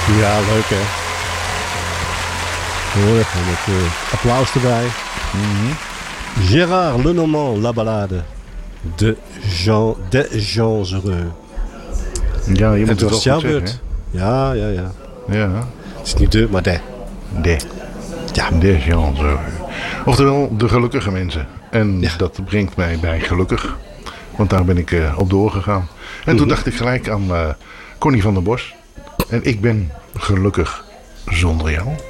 Ja, leuk hè. Hoor, met applaus erbij. Gérard Lenormand, La Ballade. De gens heureux. Ja, je moet het het was wel jouw goed beurt. zeggen. Ja. Het is niet de, maar de. Ja, de gens heureux. Oftewel, de gelukkige mensen. En dat brengt mij bij gelukkig. Want daar ben ik op doorgegaan. En toen dacht ik gelijk aan Connie van der Bos. En ik ben gelukkig zonder jou.